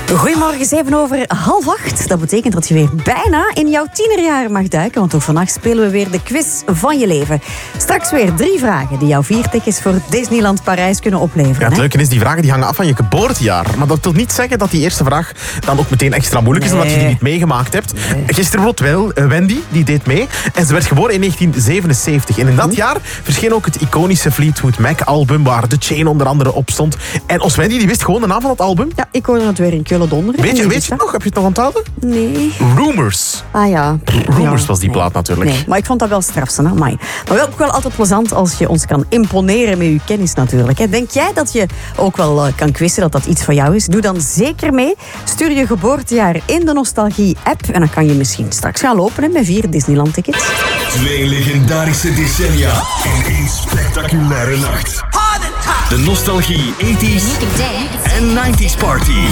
Goedemorgen, 7:07. Dat betekent dat je weer bijna in jouw tienerjaren mag duiken. Want ook vannacht spelen we weer de quiz van je leven. Straks weer 3 vragen die jouw 4 tickets voor Disneyland Parijs kunnen opleveren. Ja, het leuke is, die vragen die hangen af van je geboortejaar. Maar dat wil niet zeggen dat die eerste vraag dan ook meteen extra moeilijk is, omdat je die niet meegemaakt hebt. Gisteren bijvoorbeeld wel, Wendy, die deed mee. En ze werd geboren in 1977. En in dat jaar verscheen ook het iconische Fleetwood Mac-album, waar The Chain onder andere op stond. En ons Wendy, die wist gewoon de naam van het album. Ja, ik hoorde het weer in Keulen donderen. Weet je het nog? Heb je het nog onthouden? Nee. Rumors. Ah ja. Rumors was die plaat natuurlijk. Nee, maar ik vond dat wel strafsen. Hè? Maar wel ook wel altijd plezant als je ons kan imponeren met je kennis natuurlijk. Hè? Denk jij dat je ook wel kan quizzen, dat dat iets voor jou is? Doe dan zeker mee. Stuur je geboortejaar in de Nostalgie-app. En dan kan je misschien straks gaan lopen hè, met 4 Disneyland-tickets. 2 legendarische decennia in 1 spectaculaire nacht. De Nostalgie 80s en 90s Party.